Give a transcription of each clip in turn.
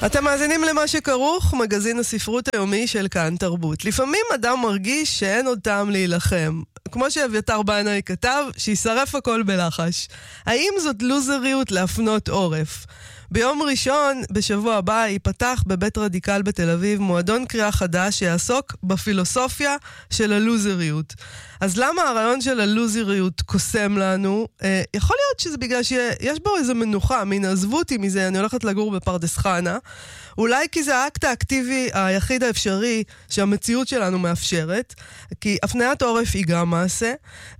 אתם מאזינים למה שכרוך, מגזין הספרות היומי של כאן תרבות. לפעמים אדם מרגיש שאין עוד טעם להילחם. כמו שאביתר בנאי כתב, שישרף הכל בלחש. האם זאת לוזריות להפנות עורף? ביום ראשון, בשבוע הבא, ייפתח בבית רדיקל בתל אביב מועדון קריאה חדש שיעסוק בפילוסופיה של הלוזריות. אז למה הרעיון של הלוזריות קוסם לנו? יכול להיות שזה בגלל שיש בו איזו מנוחה, מן עזבו אותי מזה, אני הולכת לגור בפרדס חנה, אולי כי זה האקט האקטיבי היחיד האפשרי שהמציאות שלנו מאפשרת, כי הפניית עורף היא גם מעשה.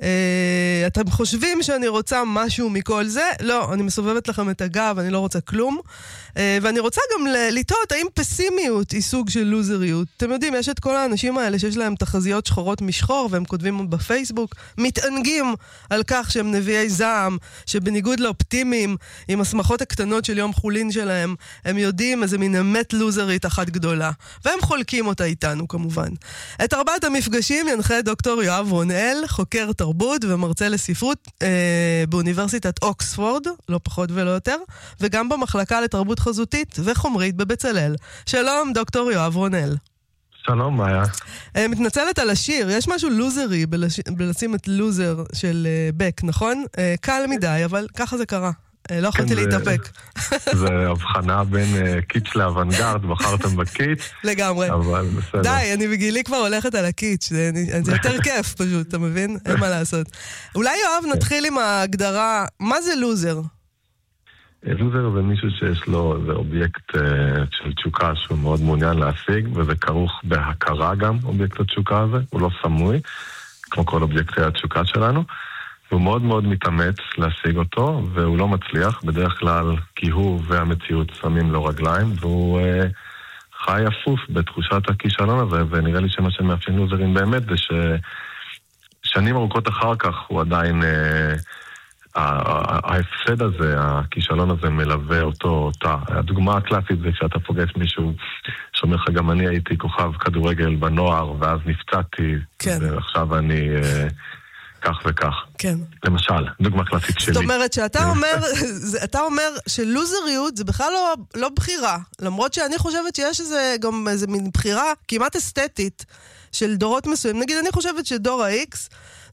אתם חושבים שאני רוצה משהו מכל זה? לא, אני מסובבת לכם את הגב, אני לא רוצה כלום. ואני רוצה גם לטעות, האם פסימיות היא סוג של לוזריות? אתם יודעים, יש את כל האנשים האלה שיש להם תחזיות שחורות משחור, והם כותבים בפייסבוק, מתענגים על כך שהם נביאי זעם, שבניגוד לאופטימיים, עם הסמכות הקטנות של יום חולין שלהם, הם יודעים איזה מין אמת לוזרית אחת גדולה. והם חולקים אותה איתנו, כמובן. את 4 המפגשים ינחה דוקטור יואב רונאל, חוקר תרבות ומרצה לספרות באוניברסיטת אוקספורד, לא פחות ולא יותר, וגם במחלקה לתרבות חזותית וחומרית בבצלאל. שלום, דוקטור יואב רונאל. שלום, מאיה. מתנצלת על השיר, יש משהו לוזרי בלשים את לוזר של בק, נכון? קל מדי, אבל ככה זה קרה. לא יכולתי להתאפק. זה הבחנה בין קיץ' לאוונגרד, בחרתם בקיץ'. לגמרי. אבל בסדר. די, אני בגילי כבר הולכת על הקיץ', זה יותר כיף פשוט, אתה מבין? אין מה לעשות. אולי יואב נתחיל עם ההגדרה, מה זה לוזר? לוזר זה מישהו שיש לו איזה אובייקט של תשוקה שהוא מאוד מעוניין להשיג, וזה כרוך בהכרה גם, אובייקט התשוקה הזה, הוא לא סמוי, כמו כל אובייקטי התשוקה שלנו, והוא מאוד מאוד מתאמץ להשיג אותו, והוא לא מצליח, בדרך כלל כי הוא והמציאות שמים לו רגליים, והוא חי אפוף בתחושת הכישלון הזה, ונראה לי שמה שמאפיין לוזרים באמת, זה ששנים ארוכות אחר כך הוא עדיין... ההפסד הזה, הכישלון הזה מלווה אותה. הדוגמה הקלאסית זה כשאתה פוגש מישהו שאומר לך, גם אני הייתי כוכב כדורגל בנוער, ואז נפצעתי, כן. ועכשיו אני כך וכך. כן. למשל, דוגמה קלאסית שלי. זאת אומרת אתה אומר שלוזריות זה בכלל לא בחירה, למרות שאני חושבת שיש גם איזה מין בחירה כמעט אסתטית של דורות מסוים. נגיד, אני חושבת שדור ה-X,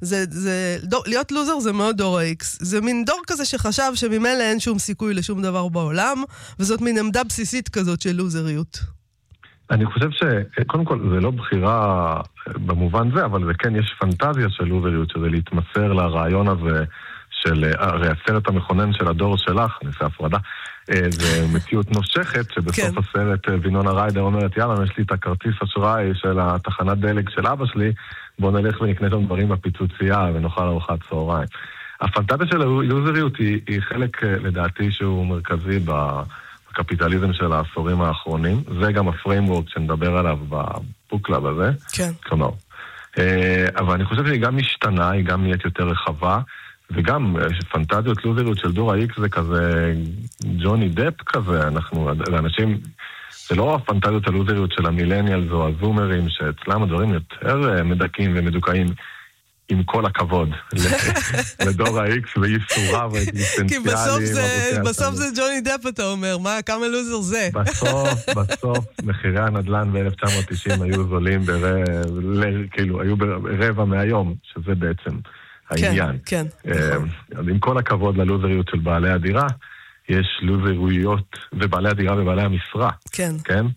להיות לוזר זה מאוד דור ה-X. זה מין דור כזה שחשב שממילא אין שום סיכוי לשום דבר בעולם, וזאת מין עמדה בסיסית כזאת של לוזריות. אני חושב שקודם כל זה לא בחירה במובן זה, אבל זה כן, יש פנטזיה של לוזריות, שזה להתמסר לרעיון הזה של הרי הסרט המכונן של הדור שלך, נעשה הפרדה, זה מציאות נושכת, שבסוף הסרט וינונה ריידר אומרת, יאללה, יש לי את הכרטיס אשראי של התחנת דלק של אבא שלי, בוא נלך ונקנה שם דברים בפיצוצייה ונאכל ארוחת צהריים. הפנטזיה של הלוזריות היא חלק, לדעתי, שהוא מרכזי בקפיטליזם של העשורים האחרונים. זה גם הפריימוורק שנדבר עליו בפוקלאב הזה. כן. כלומר. אבל אני חושב שהיא גם משתנה, היא גם נהיית יותר רחבה, וגם פנטזיות לוזריות של דור ה-X זה כזה ג'וני דפ כזה, זה אנשים, זה לא הפנטזיות הלוזריות של המילניאלס או הזומרים, שאצלם הדברים יותר מדכאים ומדוכאים, עם כל הכבוד לדור ה-X וייסוריו האקזיסטנציאליים. כי בסוף זה ג'וני דפ, אתה אומר, כמה לוזר זה? בסוף מחירי הנדל"ן ב-1990 היו זולים כאילו, היו ברבע מהיום, שזה בעצם העניין. כן, אז עם כל הכבוד ללוזריות של בעלי הדירה, יש לוזרויות ובעלי הדירה ובעלי המשרה. כן. כן?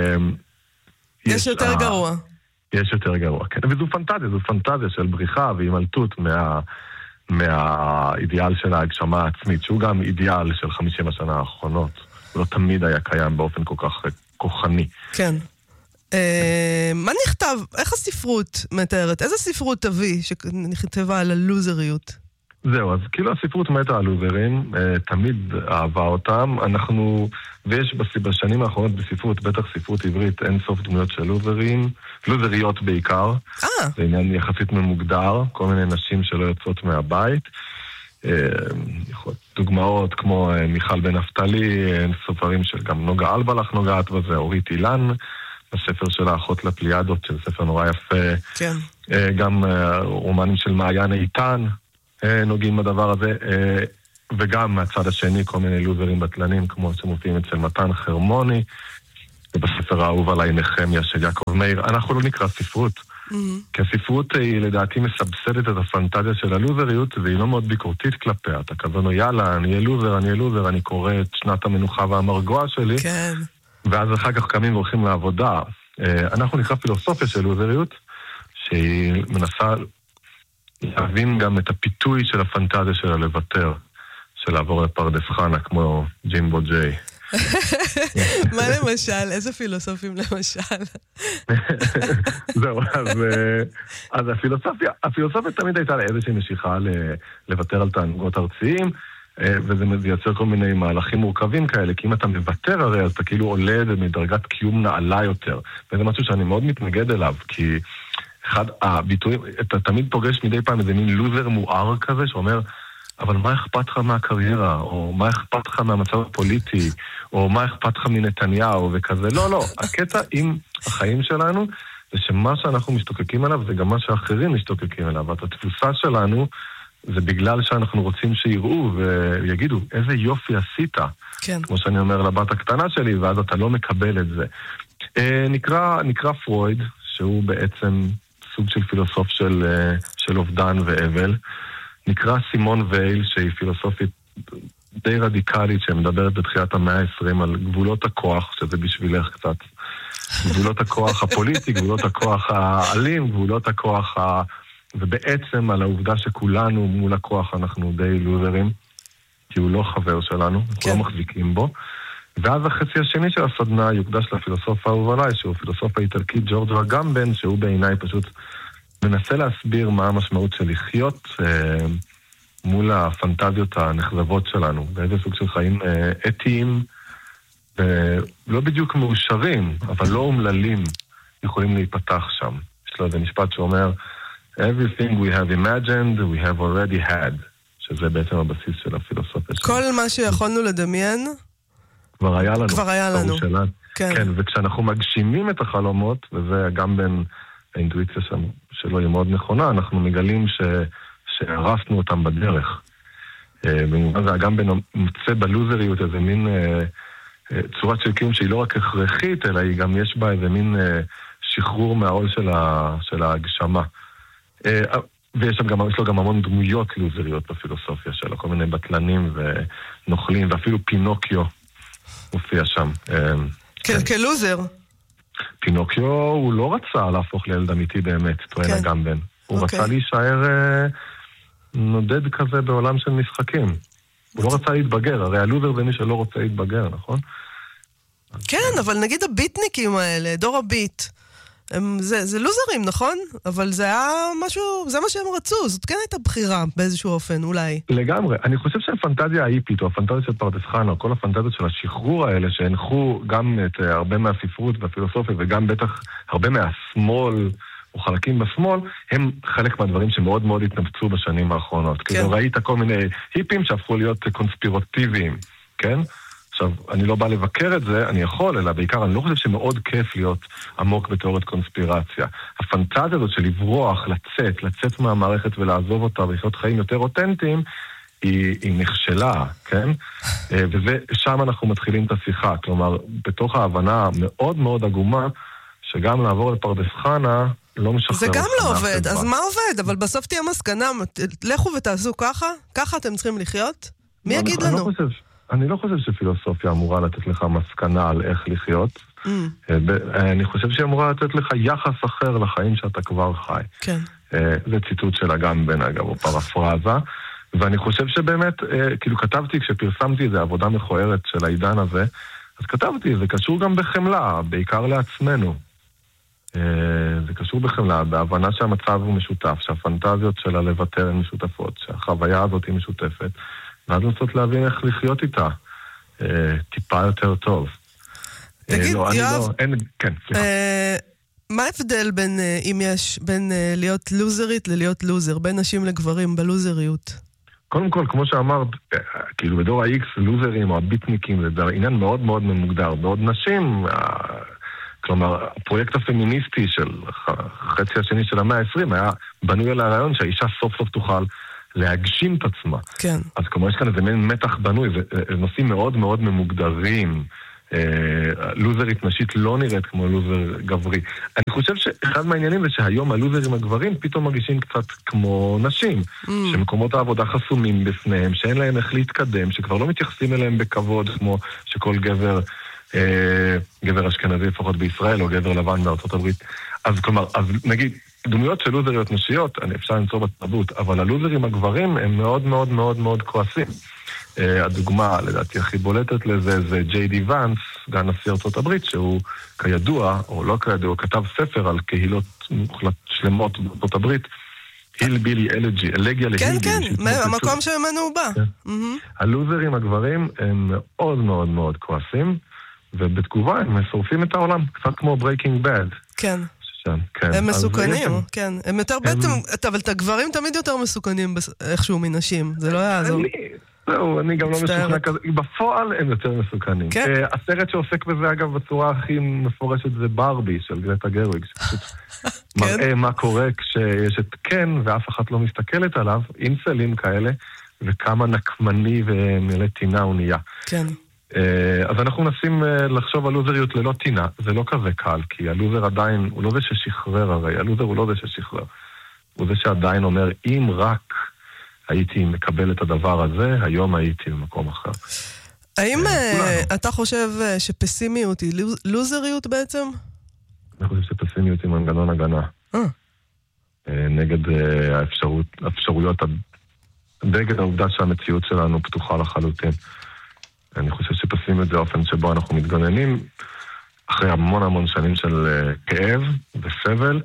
יש יותר גרוע. יש יותר גרוע, כן. וזו פנטזיה של בריחה והימלטות מהאידיאל של ההגשמה העצמית, שהוא גם אידיאל של 50 השנה האחרונות. הוא לא תמיד היה קיים באופן כל כך כוחני. כן. מה נכתב? איך הספרות מתארת? איזה ספרות תביא שנכתבה על הלוזריות? זהו, אז כאילו הספרות מתה על לוזרים, תמיד אהבה אותם. ויש בשנים האחרונות בספרות, בטח ספרות עברית, אין סוף דמויות של לוזרים, לוזריות בעיקר. זה עניין יחסית ממוגדר, כל מיני נשים שלא יוצאות מהבית. דוגמאות כמו מיכל בן נפתלי, סופרים של גם נוגה אלבלח נוגעת בזה, אורית אילן, הספר של האחות לפליאדות, שזה ספר נורא יפה. כן. גם רומנים של מעיין איתן, נוגעים בדבר הזה. וגם מהצד השני כל מיני לוזרים בטלנים, כמו שמופיעים אצל מתן חרמוני, ובספר האהוב עליי נחמיה של יעקב מאיר. אנחנו לא נקרא ספרות, כי הספרות היא לדעתי מסבסדת את הפנטזיה של הלוזריות, והיא לא מאוד ביקורתית כלפיה. אתה כזה אומר, יאללה, אני אהיה לוזר, אני קורא את שנת המנוחה והמרגוע שלי, כן. ואז אחר כך קמים והולכים לעבודה. אנחנו נקרא פילוסופיה של לוזריות, שהיא מנסה להבין גם את הפיתוי של הפנטזיה שלה לוותר, של לעבור לפרדס חנה, כמו ג'ימבו ג'יי. מה למשל? איזה פילוסופים למשל? זהו, אז הפילוסופיה תמיד הייתה לאיזושהי משיכה לוותר על תענוגות ארציים, וזה יוצר כל מיני מהלכים מורכבים כאלה, כי אם אתה מוותר הרי, אז אתה כאילו עולה מדרגת קיום נעלה יותר, וזה משהו שאני מאוד מתנגד אליו, כי אחד הביטויים, אתה תמיד פוגש מדי פעם איזה מין לוזר מואר כזה, שאומר, אבל מה אכפת לך מהקריירה, או מה אכפת לך מהמצב הפוליטי, או מה אכפת לך מנתניהו וכזה. לא, הקטע עם החיים שלנו, זה שמה שאנחנו משתוקקים אליו, זה גם מה שאחרים משתוקקים אליו. התפוסה שלנו, זה בגלל שאנחנו רוצים שיראו ויגידו, איזה יופי עשית. כן. כמו שאני אומר לבת הקטנה שלי, ואז אתה לא מקבל את זה. נקרא פרויד, שהוא בעצם סוג של פילוסוף של אובדן ואבל. נקרא סימון וייל, שהיא פילוסופית די רדיקלית, שמדברת בתחילת המאה ה-20 על גבולות הכוח, שזה בשבילך קצת. גבולות הכוח הפוליטי, גבולות הכוח האלים, גבולות הכוח ובעצם על העובדה שכולנו מול הכוח אנחנו די לוזרים, כי הוא לא חבר שלנו, אנחנו לא מחזיקים בו. ואז החצי השני של הסדנה יוקדש לפילוסוף האהוב עליי, שהוא פילוסוף האיטלקי ג'ורג' אגמבן, שהוא בעיניי פשוט מנסה להסביר מה המשמעות של לחיות מול הפנטזיות הנחזבות שלנו, באיזה סוג של חיים אתיים, ולא בדיוק מאושרים, אבל לא אומללים, יכולים להיפתח שם. יש לו איזה משפט שאומר, everything we have imagined, we have already had, שזה בעצם הבסיס של הפילוסופיה. כל מה שיכולנו לדמיין, כבר היה לנו. כבר היה לנו. כן, וכשאנחנו מגשימים את החלומות, וזה גם בין האינטואיציה שלו היא מאוד נכונה, אנחנו מגלים שהרסנו אותם בדרך. במובן זה גם בין מוצא בלוזריות איזה מין צורת של קיום שהיא לא רק הכרחית, אלא היא גם יש בה איזה מין שחרור מהעול של ההגשמה. ויש לו גם המון דמויות לוזריות בפילוסופיה שלו, כל מיני בטלנים ונוכלים, ואפילו פינוקיו מופיע שם. כלוזר. פינוקיו הוא לא רצה להפוך לילד אמיתי באמת, טוען אגמבן. הוא רצה להישאר נודד כזה בעולם של משחקים. הוא לא רצה להתבגר, הרי הלוזר זה מי שלא רוצה להתבגר, נכון? כן, אבל נגיד הביטניקים האלה, דור הביט, זה לוזרים, נכון? אבל זה היה משהו, זה מה שהם רצו, זאת כן הייתה בחירה באיזשהו אופן, אולי. לגמרי. אני חושב שהפנטזיה האיפית, או הפנטזיה של פרדס חנה, או כל הפנטזיות של השחרור האלה, שהנחו גם את הרבה מהספרות והפילוסופיה, וגם בטח הרבה מהשמאל, או חלקים בשמאל, הם חלק מהדברים שמאוד מאוד התנפצו בשנים האחרונות. כן. כאילו ראית כל מיני היפים שהפכו להיות קונספירטיביים, כן? עכשיו, אני לא בא לבקר את זה, אני יכול, אלא בעיקר אני לא חושב שמאוד כיף להיות עמוק בתיאוריית קונספירציה. הפנטזיה הזאת של לברוח, לצאת מהמערכת ולעזוב אותה ולחיות חיים יותר אותנטיים, היא נכשלה, כן? ושם אנחנו מתחילים את השיחה. כלומר, בתוך ההבנה מאוד מאוד עגומה, שגם לעבור לפרדס חנה, לא משחרר. זה גם לא עובד, אז מה עובד? אבל בסוף תהיה מסקנה, לכו ותעשו ככה? ככה אתם צריכים לחיות? מי יגיד לנו? אני לא חושב שפילוסופיה אמורה לתת לך מסקנה על איך לחיות. אני חושב שהיא אמורה לתת לך יחס אחר לחיים שאתה כבר חי. כן. זה ציטוט של אגמבן, אגב, או פרפרזה. ואני חושב שבאמת, כאילו כתבתי, כשפרסמתי איזו עבודה מכוערת של העידן הזה, אז כתבתי, זה קשור גם בחמלה, בעיקר לעצמנו. זה קשור בחמלה, בהבנה שהמצב הוא משותף, שהפנטזיות שלה לוותר הן משותפות, שהחוויה הזאת היא משותפת. ואז לנסות להבין איך לחיות איתה טיפה יותר טוב. תגיד, יואב, כן, סליחה. מה ההבדל בין להיות לוזרית ללהיות לוזר, בין נשים לגברים בלוזריות? קודם כל, כמו שאמרת, כאילו בדור ה-X, לוזרים או הביטניקים, זה עניין מאוד מאוד ממוגדר. בעוד נשים, כלומר, הפרויקט הפמיניסטי של חצי השני של המאה ה-20 היה בנוי על הרעיון שהאישה סוף סוף תוכל להגשים את עצמה. כן. אז כמו יש כאן איזה מין מתח בנוי, ונושאים מאוד מאוד ממוגדרים. לוזרית נשית לא נראית כמו לוזר גברי. אני חושב שאחד מהעניינים זה שהיום הלוזרים הגברים פתאום מרגישים קצת כמו נשים, שמקומות העבודה חסומים בפניהם, שאין להם איך להתקדם, שכבר לא מתייחסים אליהם בכבוד, כמו שכל גבר אשכנזי לפחות בישראל, או גבר לבן בארצות הברית. אז כלומר, אז נגיד, דמויות של לוזריות נשיות, אפשר למצוא בתרבות, אבל הלוזרים הגברים הם מאוד מאוד מאוד מאוד כועסים. הדוגמה, לדעתי, הכי בולטת לזה, זה ג'יי די ואנס, סגן נשיא ארצות הברית, שהוא כידוע, או לא כידוע, הוא כתב ספר על קהילות מוחלט שלמות בארצות הברית, הילבילי אלג'י, אלגיה להילבילי. כן, כן, המקום שממנו הוא בא. הלוזרים הגברים הם מאוד מאוד מאוד כועסים, ובתגובה הם שורפים את העולם, קצת כמו Breaking Bad. כן. הם מסוכנים, כן. הם יותר בעצם, אבל את הגברים תמיד יותר מסוכנים איכשהו מנשים, זה לא יעזור. זהו, אני גם לא משוכנע כזה. בפועל הם יותר מסוכנים. הסרט שעוסק בזה, אגב, בצורה הכי מפורשת זה ברבי של גרטה גרוויג, שפשוט מראה מה קורה כשיש את קן ואף אחת לא מסתכלת עליו, אינסלים כאלה, וכמה נקמני ומלא טינה הוא נהיה. כן. אז אנחנו מנסים לחשוב על לוזריות ללא טינה, זה לא כזה קל, כי הלוזר עדיין, הוא לא זה ששחרר הרי, הלוזר הוא לא זה ששחרר. הוא זה שעדיין אומר, אם רק הייתי מקבל את הדבר הזה, היום הייתי במקום אחר. האם אתה חושב שפסימיות היא לוזריות בעצם? אני חושב שפסימיות היא מנגנון הגנה. נגד האפשרויות, נגד העובדה שהמציאות שלנו פתוחה לחלוטין. אני חושב שפסימיות זה האופן שבו אנחנו מתגוננים, אחרי המון המון שנים של כאב וסבל,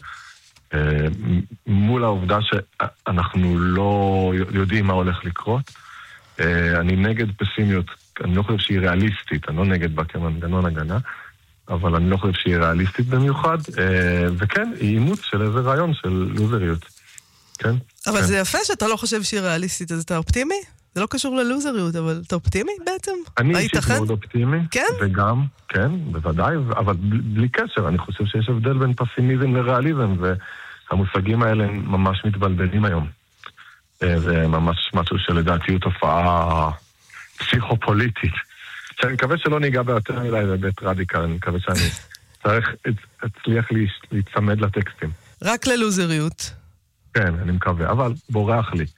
מול העובדה שאנחנו לא יודעים מה הולך לקרות. אני נגד פסימיות, אני לא חושב שהיא ריאליסטית, אני לא נגד בה כמנגנון הגנה, אבל אני לא חושב שהיא ריאליסטית במיוחד, וכן, היא אימוץ של איזה רעיון של לוזריות. כן? אבל זה יפה שאתה לא חושב שהיא ריאליסטית, אז אתה אופטימי? זה לא קשור ללוזריות, אבל אתה אופטימי בעצם? אני אישית מאוד אופטימי, כן? וגם, כן, בוודאי, אבל בלי קשר, אני חושב שיש הבדל בין פסימיזם לריאליזם, והמושגים האלה ממש מתבלבלים היום. זה ממש משהו שלדעתי הוא תופעה פסיכופוליטית, שאני מקווה שלא ניגע ביותר מדי בבית רדיקל, אני מקווה שאני אצליח להצמד לטקסטים. רק ללוזריות. כן, אני מקווה, אבל בורח לי.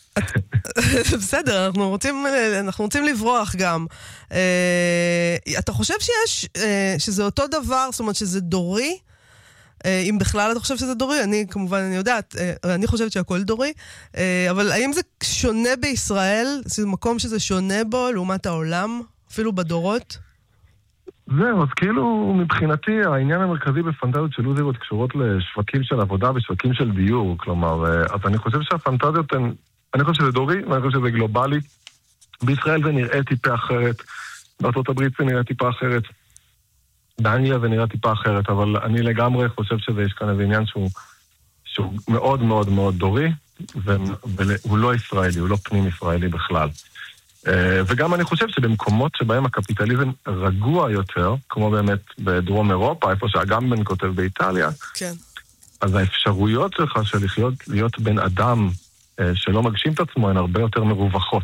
בסדר, אנחנו רוצים לברוח גם. אתה חושב שזה אותו דבר, זאת אומרת שזה דורי? אם בכלל אתה חושב שזה דורי, אני יודעת, אני חושבת שהכל דורי, אבל האם זה שונה בישראל? זה מקום שזה שונה בו לעומת העולם, אפילו בדורות? זהו, אז כאילו מבחינתי העניין המרכזי בפנטזיות של לוזריות קשורות לשווקים של עבודה ושווקים של דיור, כלומר, אז אני חושב שהפנטזיות הן, אני חושב שזה דורי, ואני חושב שזה גלובלי. בישראל זה נראה טיפה אחרת, בארצות הברית זה נראה טיפה אחרת, באנגליה זה נראה טיפה אחרת, אבל אני לגמרי חושב שיש כאן איזה עניין שהוא מאוד מאוד מאוד דורי, והוא לא ישראלי, הוא לא פנים ישראלי בכלל. וגם אני חושב שבמקומות שבהם הקפיטליזם רגוע יותר, כמו באמת בדרום אירופה, איפה שהגמבן כותב באיטליה, כן. אז האפשרויות שלך של להיות בן אדם שלא מגשים את עצמו, הן הרבה יותר מרווחות.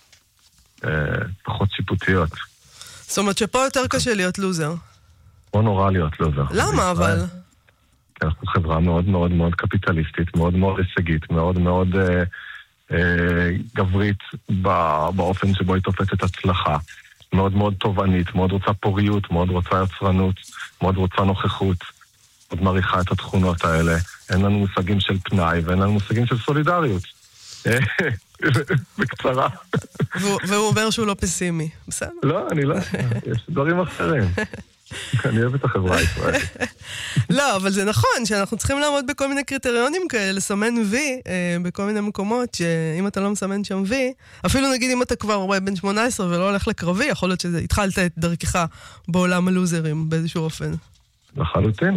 פחות שיפוטיות. זאת אומרת שפה יותר קשה להיות לוזר. פה נורא להיות לוזר. למה אבל? כי אנחנו חברה מאוד מאוד מאוד קפיטליסטית, מאוד מאוד הישגית, מאוד מאוד גברית באופן שבו היא תופסת הצלחה. מאוד מאוד תובענית, מאוד רוצה פוריות, מאוד רוצה יצרנות, מאוד רוצה נוכחות. מאוד מעריכה את התכונות האלה. אין לנו מושגים של פנאי, ואין לנו מושגים של סולידריות. בקצרה. והוא אומר שהוא לא פסימי. בסדר? לא, אני לא. יש דברים אחרים. אני אוהב את החברה הישראלית. לא, אבל זה נכון שאנחנו צריכים לעמוד בכל מיני קריטריונים כאלה, לסמן וי בכל מיני מקומות, שאם אתה לא מסמן שם וי, אפילו נגיד אם אתה כבר בן 18 ולא הולך לקרבי, יכול להיות שהתחלת את דרכך בעולם הלוזרים באיזשהו אופן. לחלוטין.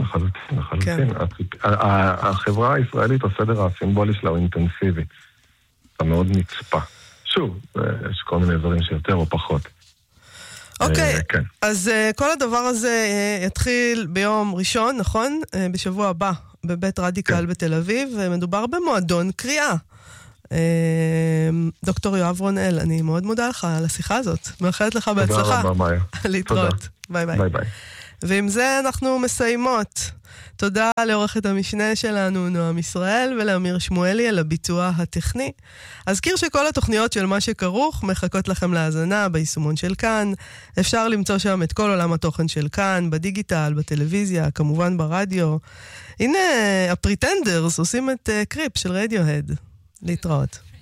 החברה הישראלית, הסדר הסימבולי שלה הוא אינטנסיבי. אתה מאוד נצפה. שוב, יש כל מיני דברים שיותר או פחות. אוקיי, אז כל הדבר הזה יתחיל ביום ראשון, נכון? בשבוע הבא, בבית רדיקל בתל אביב, ומדובר במועדון קריאה. דוקטור יואב רונאל, אני מאוד מודה לך על השיחה הזאת. מאחלת לך בהצלחה. תודה רבה, מאיה. להתראות. ביי ביי. ביי ביי. ועם זה אנחנו מסיימות. תודה לעורכת המשנה שלנו, נועם ישראל, ולאמיר שמואלי על הביצוע הטכני. אזכיר שכל התוכניות של מה שכרוך מחכות לכם להאזנה ביישומון של כאן. אפשר למצוא שם את כל עולם התוכן של כאן, בדיגיטל, בטלוויזיה, כמובן ברדיו. הנה, הפריטנדרס עושים את קריפ של רדיוהד. להתראות.